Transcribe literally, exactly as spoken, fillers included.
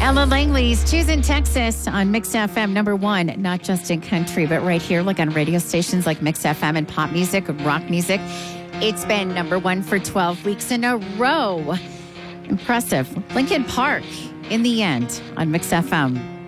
Ella Langley's Choosing Texas on Mix F M, number one, not just in country, but right here, like on radio stations like Mix F M and pop music and rock music. It's been number one for twelve weeks in a row. Impressive. Linkin Park in the end on Mix F M.